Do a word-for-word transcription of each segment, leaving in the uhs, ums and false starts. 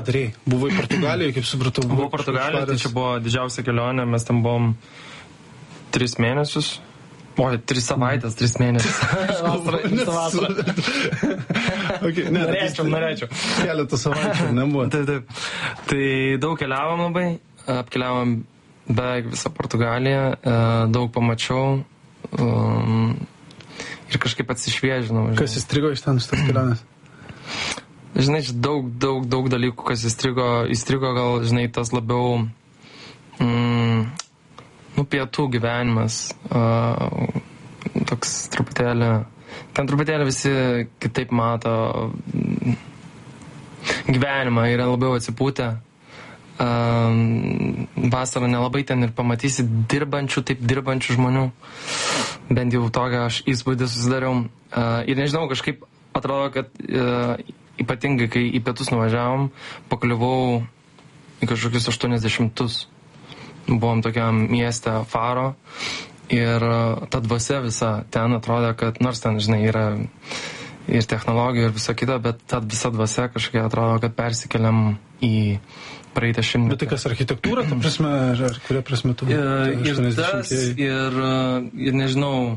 Darėjai, buvai Portugalijoje, kaip supratau. Buvau Portugalijoje, tai čia buvo didžiausia kelionė, mes tam buvom tris mėnesius. O, tris savaitės, tris mėnesius. Vasarą, visą vasarą. Okay, ne, norėčiau, norėčiau. Keletą savaičių nebuvo. Taip, taip. Tai daug keliavom labai, apkeliavom beveik visą Portugaliją, daug pamačiau um, ir kažkaip atsišviežinau. Kas įstrigo iš ten iš tas kelionės? Žinai, daug, daug, daug dalykų, kas įstrigo, įstrigo gal, žinai, tas labiau mm, nu, pietų gyvenimas, uh, toks truputėlį, ten truputėlį visi kitaip mato gyvenimą, yra labiau atsipūtę. Uh, vasarą nelabai ten ir pamatysi dirbančių, taip dirbančių žmonių, bent jau tokią aš įspūdį susidariau. Uh, ir nežinau, kažkaip atrodo, kad uh, ypatingai, kai į pietus nuvažiavom, pakliuvau į kažkokius aštuoniasdešimtus. Buvom tokiam mieste Faro ir ta dvasia visa ten atrodo, kad nors ten, žinai, yra ir technologijų ir viso kito, bet ta visa dvasia kažkokia atrodo, kad persikeliam į praeitą šimtmetį. Bet tai kas architektūra, ta prasme, ar kuria prasme tu? Ir, ir tas, ir, ir nežinau,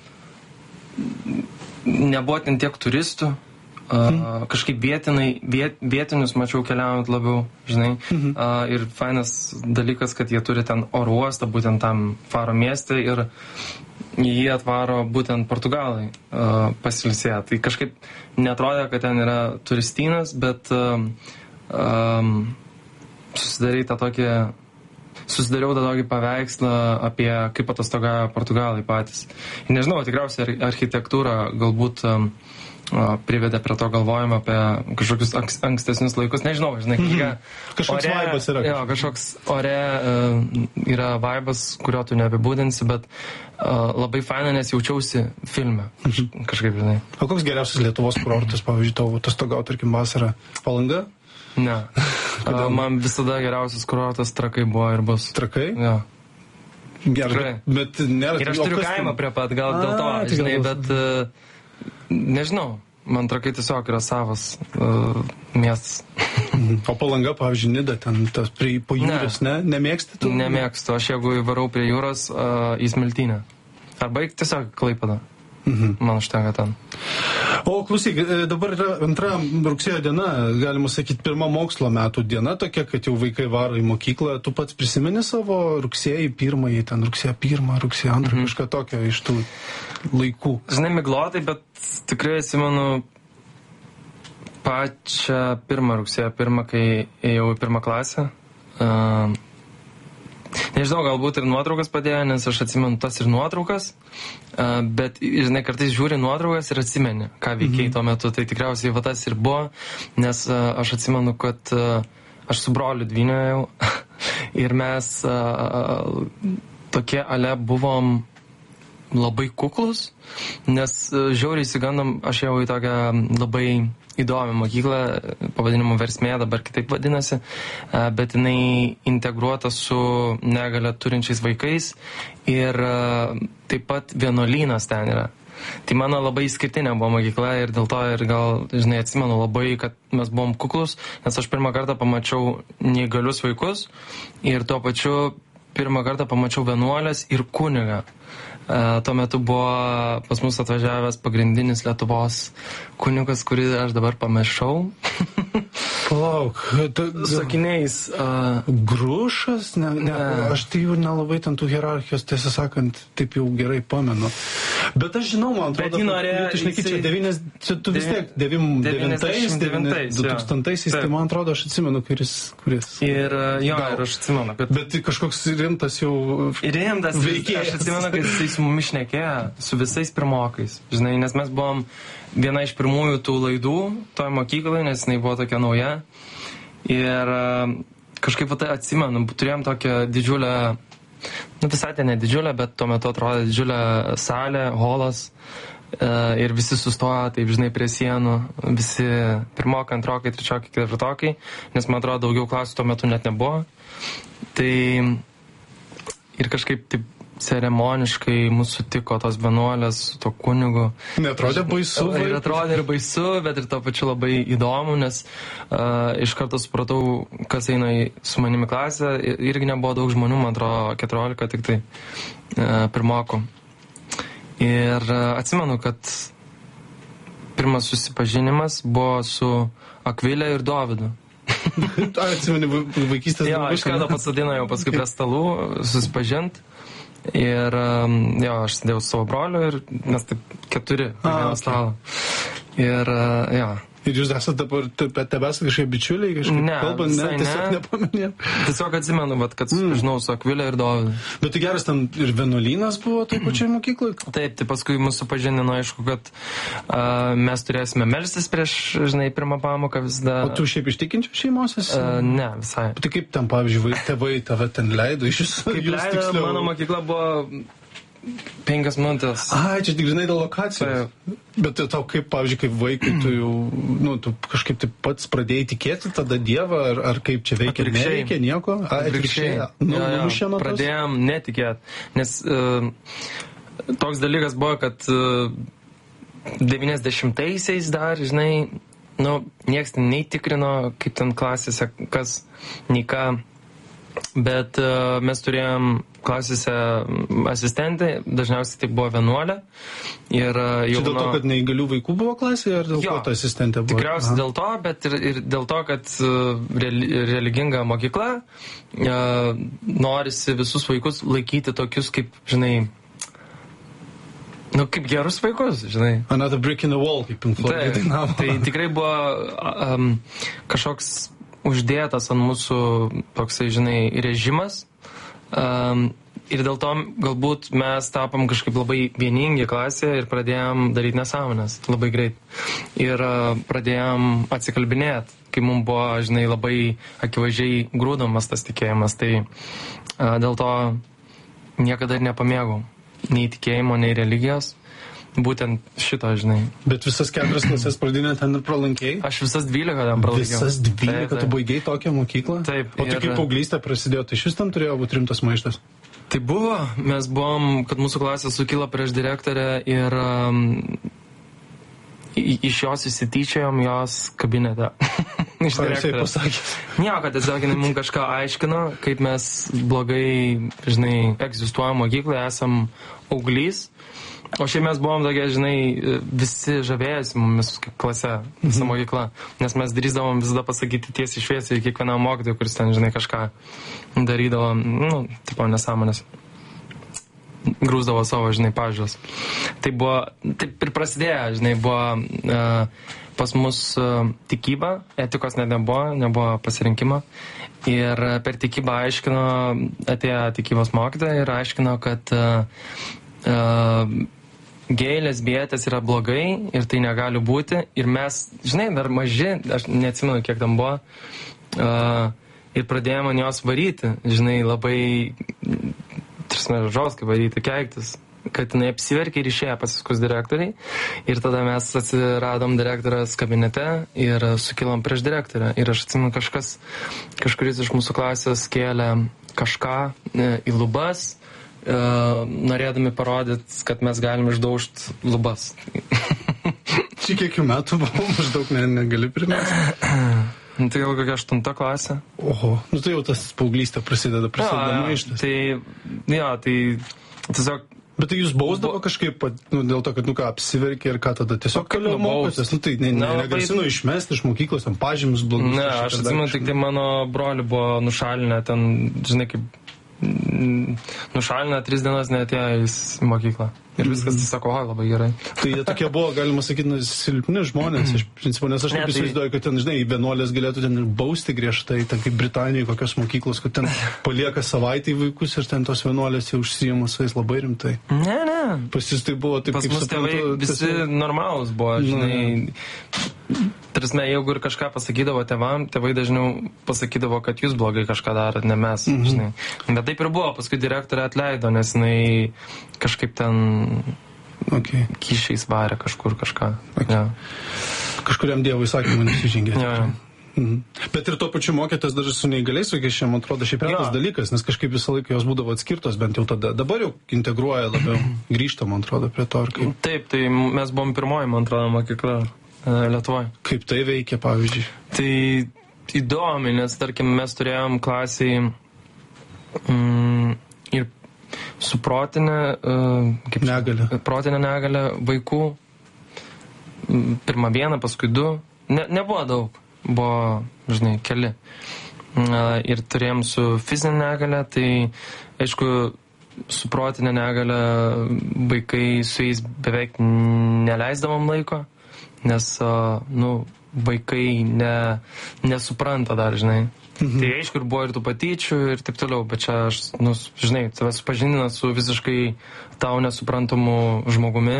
nebuvo ten tiek turistų. Uh, kažkaip vietinai, viet, vietinius mačiau keliaujant labiau, žinai. Mhm. Uh, ir fainas dalykas, kad jie turi ten oro uostą, būtent tam Faro mieste, ir jie atvaro būtent Portugalai uh, pasilsėję. Tai kažkaip netrodė, kad ten yra turistynas, bet uh, um, susidarė tą tokį, susidariau tą tokį paveikslą apie kaip atostogauja Portugalai patys. Ir nežinau, tikriausiai architektūra galbūt um, privedė prie to galvojimo apie kažkokius ankstesnius laikus. Nežinau, žinai, kiek kažkoks vaibas yra. Jo, kažkoks ore uh, yra vaibas, kurio tu neapibūdinsi, bet uh, labai faina, nes jaučiausi filme. Kaž, kažkaip, žinai. O koks geriausias Lietuvos kurortas, pavyzdžiui, tavo atostogauti, tarkim, vasarą? Palanga? Ne. uh, man visada geriausias kurortas Trakai buvo ir bus. Trakai? Jo. Gerai. Bet nėra. Ir aš turiu kaimą prie pat, gal dėl to, A, žinai, bet uh, nežinau, man Trakai tiesiog yra savas uh, miestas. O Palanga, pavyzdžiui, Nida, ten tas prie po jūros, ne? ne? Nemėgsti tu? Nemėgstu, aš jeigu įvarau prie jūros uh, į Smiltynę. Arba tiesiog Klaipėdą. Mhm. Man užtenka ten. O klausyk, dabar yra antra rugsėjo diena, galima sakyti, pirma mokslo metų diena, tokia, kad jau vaikai varo į mokyklą. Tu pats prisimeni savo rugsėjį pirmąjį, ten rugsėjo pirmą, rugsėjo antrą, mhm. kažką tokio iš tų laikų? Žinai, miglotai, bet tikrai atsimenu pačią pirmą rugsėjo pirmą, kai ėjau į pirmą klasę. Uh, Nežinau, galbūt ir nuotraukas padėjo, nes aš atsimenu tas ir nuotraukas, uh, bet, žinai, kartais žiūri nuotraukas ir atsimeni, ką veikiai mm-hmm. tuo metu. Tai tikriausiai va tas ir buvo, nes uh, aš atsimenu, kad uh, aš su broliu dvynėjau ir mes uh, tokie ale buvom labai kuklus, nes uh, žiauriai įsigandom, aš jau į tokią labai įdomią mokyklą, pavadinimu Versmė, dabar kitaip vadinasi, bet jinai integruota su negalią turinčiais vaikais ir taip pat vienuolynas ten yra. Tai mano labai išskirtinė buvo mokykla ir dėl to ir gal, žinai, atsimenu labai, kad mes buvom kuklus, nes aš pirmą kartą pamačiau neįgalius vaikus ir tuo pačiu pirmą kartą pamačiau vienuolės ir kunigą. Uh, tuo metu buvo pas mus atvažiavęs pagrindinis Lietuvos kunigas, kurį aš dabar pamiršau. Palauk, tu, sakiniais. Uh, Grušas? Ne, ne, ne. Aš tai jau nelabai ten tų hierarchijos, tiesą sakant, taip jau gerai pamenu. Bet aš žinau, man atrodo, tu šneki čia devynis, tu vis tiek devintais, du tūkstantaisiais, tai man atrodo, aš atsimenu, kuris. kuris ir jo, gal. Ir aš atsimenu, kad... Bet rimtas rimtas jau... Rimtas, veikėjas. Aš atsimenu, kad jisai su mumis šnekėjo, su visais pirmokais, žinai, nes mes buvom viena iš pirmųjų tų laidų toj mokyklai, nes jinai buvo tokia nauja. Ir kažkaip tai atsimenu, turėjom tokią didžiulę, nu visai ten ne didžiulę, bet tuo metu atrodė didžiulę salę, holas. Ir visi sustojo, taip, žinai, prie sienų, visi pirmokai, antrokai, trečiokai, ketvirtokai, nes man atrodo daugiau klasių tuo metu net nebuvo. Tai ir kažkaip taip ceremoniškai mūsų sutiko tos vienuolės su to kunigu. Neatrodė baisu? Ir atrodė ir baisu, bet ir to pačiu labai įdomu, nes uh, iš karto supratau, kas eina į, su manimi klasę. Irgi nebuvo daug žmonių, man atrodo, keturiolika tik tai uh, pirmokų. Ir uh, atsimenu, kad pirmas susipažinimas buvo su Akvilė ir Dovydu. Atsimeni, vaikystės jo, draugus. Iš karto pasadino jau paskui prie stalų susipažint. Ir jo, aš sėdėjau su savo broliu ir mes taip keturi prie vieno stalo. Ir jo. Ir jūs esate dabar, tebes kažkaip bičiuliai, kažkaip ne, kalbant, ne, tiesiog ne. nepaminėjau. Tiesiog atsimenu, bet, kad mm. žinau su Akvilė ir Dovydu. Bet tai geras, ten ir vienuolynas buvo toj pačioj mokyklai? Taip, tai paskui mūsų pažinino, aišku, kad uh, mes turėsime melstis prieš, žinai, pirmą pamoką visada. O tu šiaip iš tikinčių šeimos esi? Uh, ne, visai. Tai kaip ten, pavyzdžiui, tėvai tave ten leido iš jūsų? Kaip leido, tiksliau... mano mokykla buvo penkias minutės. Ai, čia tik žinai dėl lokacijos. Tai. Bet tau kaip, pavyzdžiui, kaip vaikai, tu jau, nu, tu kažkaip taip pats pradėjai tikėti tada Dievą, ar, ar kaip čia veikia, neveikia nieko? A, atvirkščiai. Nu, ja, ja. Pradėjom netikėti, nes uh, toks dalykas buvo, kad uh, devyniasdešimtaisiais dar, žinai, nu, nieks nei tikrino, kaip ten klasėse, kas, nei ką. Bet uh, mes turėjom klasėse asistentę, dažniausiai tai buvo vienuolė. Ir, uh, Čia dėl to, kad neįgalių vaikų buvo klasėje, ar dėl jo, ko ta asistentė buvo? Tikriausiai Aha. dėl to, bet ir, ir dėl to, kad uh, religinga mokykla uh, norisi visus vaikus laikyti tokius kaip, žinai, nu, kaip gerus vaikus, žinai. Another brick in the wall, kaip Pink Floyd. Tai, tai tikrai buvo um, kažkoks uždėtas ant mūsų toksai, žinai, režimas. Um, ir dėl to galbūt mes tapom kažkaip labai vieningi klasėje ir pradėjom daryti nesąmonės labai greit. Ir uh, pradėjom atsikalbinėti, kai mums buvo, žinai, labai akivaizdžiai grūdamas tas tikėjimas. Tai uh, dėl to niekada ir nepamėgau nei tikėjimo, nei religijos. Būtent šito, žinai. Bet visas keturias klasės pradinę ten ir pralankėjai? Aš visas dvylika ten pralankėjau. Visas dvylika, tu baigiai tokią mokyklą? Taip. O tai ir... kaip paauglystė prasidėjo, tai šis ten turėjo būti rimtas maištas? Tai buvo, mes buvom, kad mūsų klasė sukilo prieš direktorę ir um, iš jos įsityčiojom jos kabinete. Iš direktorės. Nieko, tiesiog jinai mums kažką aiškino, kaip mes blogai, žinai, egzistuojam mokykloje, esam auglys. O šiaip mes buvom tokie, žinai, visi žavėjasi mumis kaip klase, visa mokykla. Nes mes drįsdavom visada pasakyti tiesiai šviesiai kiekvienam mokytojui, kuris ten, žinai, kažką darydavo, nu, tipo nesąmonės. Grūsdavo savo, žinai, pažiūros. Tai buvo, taip ir prasidėjo, žinai, buvo uh, pas mus uh, tikyba, etikos net nebuvo, nebuvo pasirinkimo. Ir per tikybą aiškino, atėjo tikybos mokytoja ir aiškino, kad uh, uh, gėjai, lesbietės yra blogai ir tai negali būti. Ir mes, žinai, dar maži, aš neatsimenu, kiek tam buvo, uh, ir pradėjome ant jos varyti, žinai, labai, tarsi žoskai varyti, keiktis, kad jinai apsiverkė ir išėjo pasiskus direktoriai. Ir tada mes atsiradom direktorės kabinete ir sukilom prieš direktorę. Ir aš atsimenu, kažkas, kažkuris iš mūsų klasės kėlė kažką į lubas, Uh, norėdami parodyti, kad mes galim išdaužti lubas. Čia kiek jų metų buvo, maždaug ne, negali primesti? Tai gal kokia aštunta klasė. Oho, nu tai jau tas paauglystė prasideda, prasideda maištas. Tai, jo, tai tiesiog... Bet tai jūs bausdavo kažkaip, nu, dėl to, kad, nu ką, apsiverkė ir ką tada tiesiog toliau mokotės, nu tai ne, ne, negrasino išmesti iš mokyklos, ant pažymus blogus. Ne, aš atsimenu, tik tai mano broli buvo nušalinę ten, žinai, kaip nušalina tris dienas neatėjo į mokyklą. Ir viskas tiesiog, o, labai gerai. Tai jie tokie buvo, galima sakyti, nu, silpni žmonės, iš principo, nes aš taip įsivaizduoju, kad ten, žinai, vienuolės galėtų ten ir bausti griežtai, ten kaip Britanijoje kokios mokyklos, kad ten palieka savaitį vaikus ir ten tos vienuolės jau užsijima su jais labai rimtai. Ne, ne. Pas jūs tai buvo taip, pas kaip mus tėvai visi tiesiog... normalūs buvo, žinai. Tarasme, jeigu ir kažką pasakydavo tėvam, tėvai dažniau pasakydavo, kad jūs blogai kažką darot, ne mes, mm-hmm. žinai. Bet taip ir buvo, paskui direktorė atleido, nes jinai kažkaip ten okay. kyšiais varė kažkur kažką. Okay. Ja. Kažkuriam dievui įsakymui nusižengė. Ja. Mhm. Bet ir tuo pačiu mokėtės dar su neįgaliais vaikais, čia man atrodo šiaip retas dalykas, nes kažkaip visą laiką jos būdavo atskirtos, bent jau tada. Dabar jau integruoja labiau, grįžta, man atrodo, prie to. Kaip... Taip, tai mes buvom pirmoji, man atrodo, mokykla Lietuvoje. Kaip tai veikia, pavyzdžiui? Tai įdomi, nes, tarkim, mes turėjom klasiai mm, ir su protinė, uh, kaip negalė. protinė negalė vaikų. Pirmą vieną, paskui du. Ne, nebuvo daug. Buvo, žinai, keli. Ir turėjom su fizinė negalė, tai, aišku, su protinė negalė vaikai su jais beveik neleisdavom laiko, nes, nu, vaikai ne, nesupranta dar, žinai. Mhm. Tai, aišku, ir buvo ir tų patyčių ir taip toliau, bet čia aš, nu, žinai, tave supažindina su visiškai tau nesuprantamu žmogumi.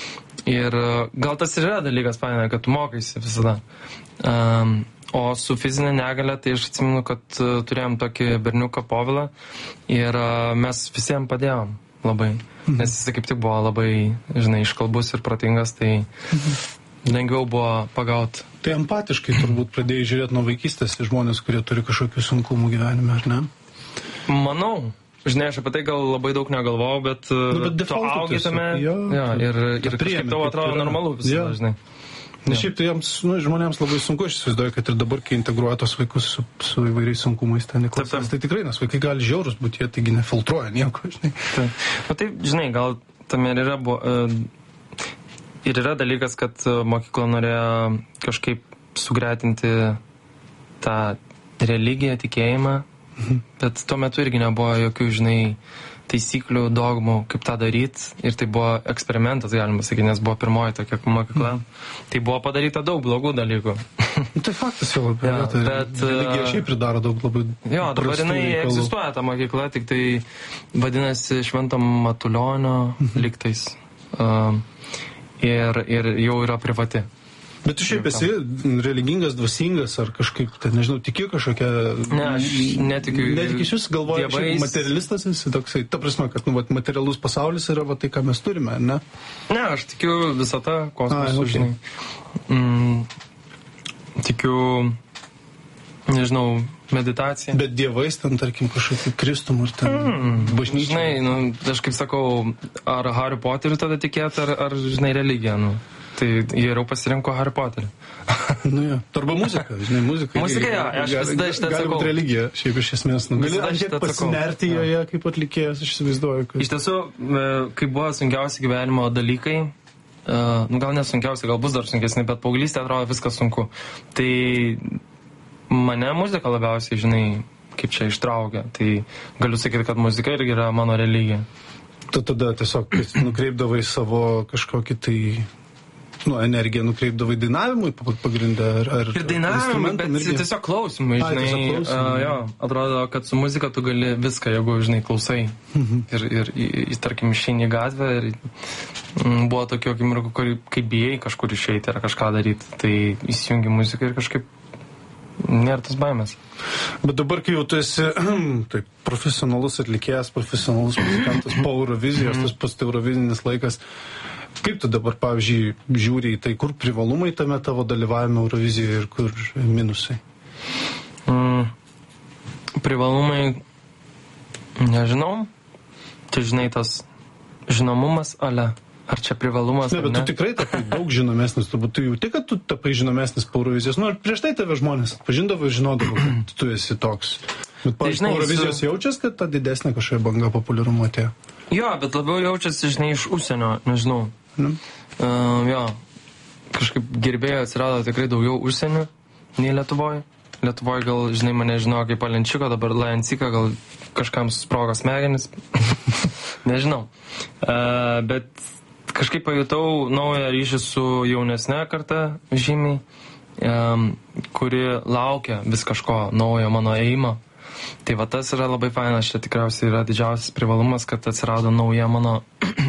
Ir gal tas ir yra dalykas, paina, kad tu mokaisi visada. Um, o su fizinė negalė, tai aš atsimenu, kad uh, turėjom tokį berniuką Povilą ir uh, mes visiems padėjom labai. Mhm. Nes jis kaip tik buvo labai, žinai, iškalbus ir protingas, tai mhm. lengviau buvo pagauti. Tai empatiškai turbūt pradėjai žiūrėti nuo vaikystės į žmonės, kurie turi kažkokių sunkumų gyvenime, ar ne? Manau. Žinai, aš apie tai gal labai daug negalvojau, bet, nu, bet tu augi tame jo, ja, ir, ir kažkaip tau atrodo normalu visada, ja. Žinai. Nes šiaip tai jiems, nu, žmonėms labai sunku, aš įsivaizduoju, kad ir dabar, kai integruoja tos vaikus su, su įvairiais sunkumais ten į klasės, tai tikrai, nes vaikai gali žiaurus būti, jie taigi nefiltruoja nieko, žinai. Taip. O tai, žinai, gal tame ir yra, buvo, uh, ir yra dalykas, kad mokykla norėjo kažkaip sugretinti tą religiją, tikėjimą, mhm. bet tuo metu irgi nebuvo jokių, žinai, taisyklių, dogmų, kaip tą daryti. Ir tai buvo eksperimentas, galima sakyti, nes buvo pirmoji tokia mokykla. Mm. Tai buvo padaryta daug blogų dalykų. Tai faktas jau labai. Ja, tai bet religija šiaip pridaro daug labai. Jo, dabar jinai egzistuoja ta mokykla, tik tai vadinasi Švento Matulionio mm-hmm. lygtais. Uh, ir, ir jau yra privati. Bet tu šiaip esi religingas, dvasingas, ar kažkaip, tai nežinau, tiki kažkokia... Ne, aš netikiu. Netikiu iš vis, galvoju, dievais... materialistas esi toksai, ta prasme, kad nu, vat, materialus pasaulis yra va, tai, ką mes turime, ne? Ne, aš tikiu visata, kosmosu, okay. žinai. Mm, tikiu, nežinau, meditacija. Bet dievais ten, tarkim, kažkokį Kristum ar ten mm, bažnyčią. Žinai, nu, aš kaip sakau, ar Harry Potteriu tada tikėt, ar, ar žinai, religiją, nu. Tai geriau pasirinko Harry Potterį. Nu jo, arba muzika, žinai, muzika. Muzika, jo, aš visada šitą atsakau. Gali būti religija, šiaip iš esmės. Nu, gali šiek pasinerti joje, kaip atlikėjas, aš įsivaizduoju. Kad... Iš tiesų, kai buvo sunkiausi gyvenimo dalykai, uh, nu gal nesunkiausi, gal bus dar sunkesni, bet paauglystė atrodo viskas sunku. Tai mane muzika labiausiai, žinai, kaip čia ištraukia. Tai galiu sakyti, kad muzika irgi yra mano religija. Tu tada tiesiog nukreipdavai savo kažkokį tai... Nu, energiją nukreipdavai dainavimui pagrindę ar... ar ir dainavimui, bet irgi... tiesiog klausimai, žinai. Ai, tiesiog klausimai. Uh, jo, atrodo, kad su muzika tu gali viską, jeigu, žinai, klausai. Mhm. Ir, ir, ir, tarkim, išeini į gatvę ir mm, buvo tokio akimirkų, kai bijai kažkur išeiti ar kažką daryti. Tai įsijungi muziką ir kažkaip nėra tas baimės. Bet dabar, kai jau tu esi taip, profesionalus atlikėjas, profesionalus muzikantas po Eurovizijos, mhm. tas pats eurovizinis laikas, kaip tu dabar, pavyzdžiui, žiūri į tai, kur privalumai tame tavo dalyvavime Eurovizijoje ir kur minusai? Mm, privalumai, nežinau. Tai žinai, tas žinomumas, ale, ar čia privalumas? Ne, bet ne? Tu tikrai tapai daug žinomesnis, turbūt tu jauti, kad tu tapai žinomesnis po Eurovizijos. Nu, ar prieš tai tave žmonės atpažindavo ir žinodavo, kad tu esi toks. Bet, pavyzdžiui, tai, žinai, po Eurovizijos su... jaučias, kad ta didesnė kažkokia banga populiarumo atėjo? Jo, bet labiau jaučiasi, žinai, iš užsienio, nežinau. Mm. Uh, jo, kažkaip gerbėjų atsirado tikrai daugiau užsienio nei Lietuvoje. Lietuvoje gal, žinai, mane žino kaip Alenčiko, dabar Lajancika, gal kažkam susprogo smegenis. Nežinau. Uh, bet kažkaip pajutau naują ryšį su jaunesne karta žymiai, um, kuri laukia vis kažko naujo mano ėjimo. Tai va tas yra labai fainas, čia tikriausiai yra didžiausias privalumas, kad atsirado nauja mano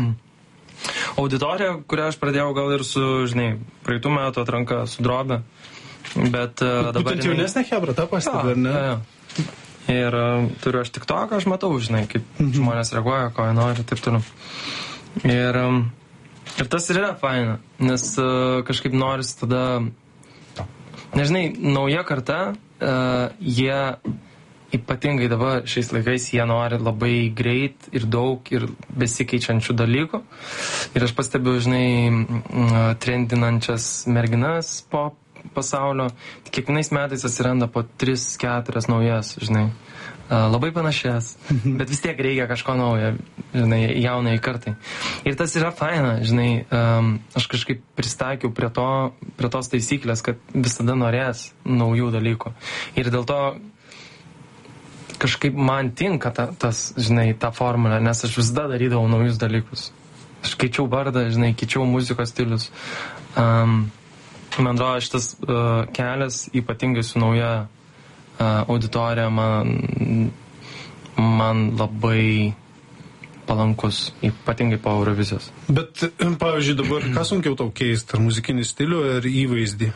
auditorija, kurią aš pradėjau gal ir su, žinai, praeitų metų atranka su Drobė, bet uh, dabar... Būtent jaunesnė hebra, tą pastebi, ar ne? Ja, ja. Ir uh, turiu aš tik to, ką aš matau, žinai, kaip mm-hmm. žmonės reaguoja, ko jie nori ir taip toliau. Ir, um, ir tas ir yra faina, nes uh, kažkaip norisi tada nežinai, nauja karta, uh, jie ypatingai dabar šiais laikais, jie nori labai greit ir daug ir besikeičiančių dalykų. Ir aš pastebiu, žinai, trendinančias merginas po pasaulio. Kiekvienais metais atsiranda po tris, keturias naujas, žinai. Labai panašias, bet vis tiek reikia kažko naujo, žinai, jaunai kartai. Ir tas yra faina, žinai, um, aš kažkaip pristaikiau prie to, prie tos taisyklės, kad visada norės naujų dalykų. Ir dėl to kažkaip man tinka ta, tas, žinai, ta formulė, nes aš visada darydavau naujus dalykus. Aš keičiau vardą, žinai, keičiau muzikos stilius. Um, man atrodo, šitas uh, kelias ypatingai su nauja auditorija man, man labai palankus, ypatingai po Eurovizijos. Bet, pavyzdžiui, dabar ką sunkiau tau keisti, ar muzikinį stilių, ar įvaizdį?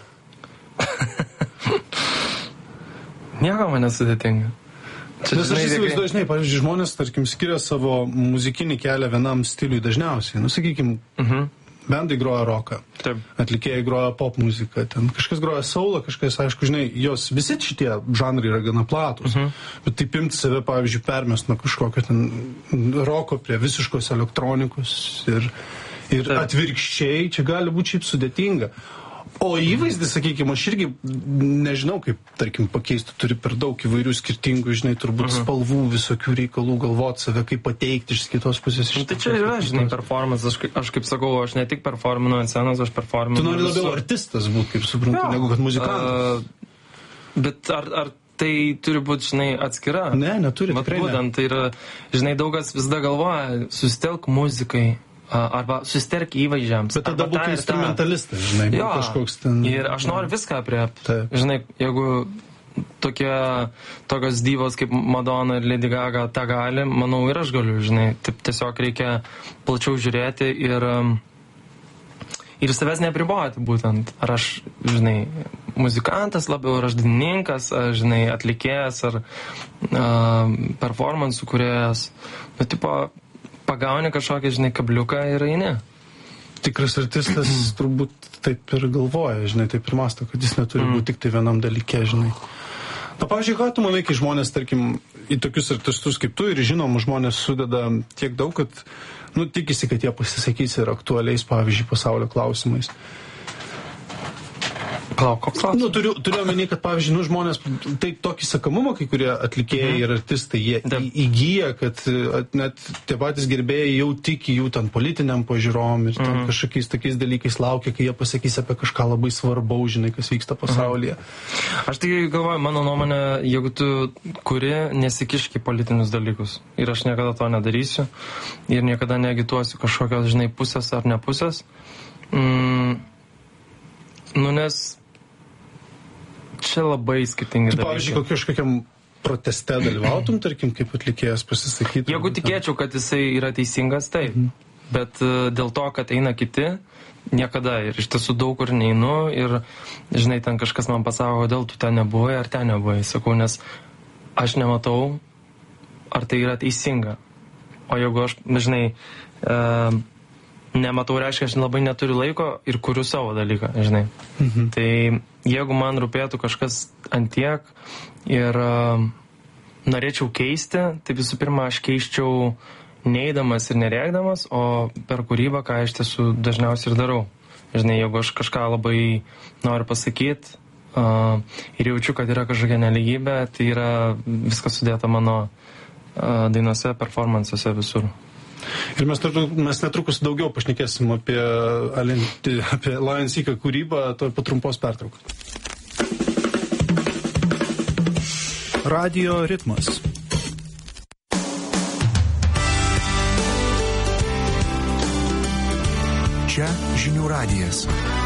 Nieko man nesudėtinga. Čia, Nes aš įsivaizduoju, žinai, pavyzdžiui, žmonės, tarkim, skiria savo muzikinį kelią vienam stiliui dažniausiai. Nu, sakykim, uh-huh. Bendai groja roką, Taip. Atlikėjai groja pop muziką, ten kažkas groja soulą, kažkas, aišku, žinai, jos visi šitie žanrai yra gana platus, uh-huh. bet taip imti save, pavyzdžiui, permest nuo kažkokio ten roko prie visiškos elektronikos ir, ir atvirkščiai, čia gali būti šiaip sudėtinga. O įvaizdį, sakykime, aš irgi nežinau, kaip, tarkim, pakeisti, turi per daug įvairių skirtingų, žinai, turbūt uh-huh. spalvų, visokių reikalų, galvoti save, kaip pateikti iš kitos pusės. Iš tai čia yra, žinai, performance, aš, aš kaip sakau, aš ne tik performinu ant scenos, aš performinu... Tu nori labiau artistas būti, kaip suprantu, ja. negu kad muzikantas. Uh, bet ar, ar tai turi būti, žinai, atskira? Ne, neturi, Vat tikrai būtent, ne. Tai yra, žinai, daugas visada galvoja, susitelk muzikai. Arba susitelk įvaizdžiams. Bet tada būtų instrumentalistas, žinai, jo, kažkoks ten... Ir aš noriu viską apriepti. Žinai, jeigu tokie, tokios divos kaip Madonna ir Lady Gaga tą gali, manau ir aš galiu, žinai. Taip tiesiog reikia plačiau žiūrėti ir, ir savęs neapriboti būtent. Ar aš, žinai, muzikantas labiau, ar aš dainininkas, ar, žinai, atlikėjas, ar uh, performansų kūrėjas. Bet, tipo, pagauni kažkokį, žinai, kabliuką ir eini. Tikras artistas turbūt taip ir galvoja, žinai, taip ir mąsto, kad jis neturi mm. būti tik tai vienam dalyke, žinai. Na, pavyzdžiui, ką tu manai, kai žmonės, tarkim, į tokius artistus kaip tu ir žinomus žmonės sudeda tiek daug, kad, nu, tikisi, kad jie pasisakys ir aktualiais, pavyzdžiui, pasaulio klausimais. Palauk, koks klausimas? Nu, turiu, turiu omeny, kad, pavyzdžiui, nu, žmonės, tai tokį sakamumą, kai kurie atlikėjai mhm. ir artistai, jie į, įgyja, kad net tie patys gerbėjai jau tiki jų ten politiniam pažiūrom ir ten mhm. kažkokiais tokiais dalykais laukia, kai jie pasakys apie kažką labai svarbaus, žinai, kas vyksta pasaulyje. Mhm. Aš tai galvoju, mano nuomonė, jeigu tu kuri, nesikišk į politinius dalykus. Ir aš niekada to nedarysiu. Ir niekada neagituosiu kažkokios, žinai, pusės ar ne pusės. Mm, nu, nes čia labai skirtingi dalykai. Pavyzdžiui, kažkokiam proteste dalyvautum, tarkim, kaip atlikėjas pasisakytų? Jeigu tikėčiau, kad jisai yra teisingas, taip. Mhm. Bet uh, dėl to, kad eina kiti, niekada. Ir iš tiesų daug kur neinu ir, žinai, ten kažkas man pasako, kodėl tu ten nebuvai ar ten nebuvai. Sakau, nes aš nematau, ar tai yra teisinga. O jeigu aš, žinai, uh, nematau, reiškia, aš labai neturiu laiko ir kuriu savo dalyką, žinai. Mhm. Tai jeigu man rūpėtų kažkas antiek ir uh, norėčiau keisti, tai visų pirma, aš keiščiau neįdamas ir nerėkdamas, o per kūrybą, ką iš tiesų dažniausiai ir darau. Žinai, jeigu aš kažką labai noriu pasakyti uh, ir jaučiu, kad yra kažkokia nelygybė, tai yra viskas sudėta mano uh, dainose, performansuose visur. Ir mes, mes netrukus daugiau pašnekėsim apie, apie Lion Seeker kūrybą, to po trumpos pertraukos. Radio ritmas. Čia žinių radijas.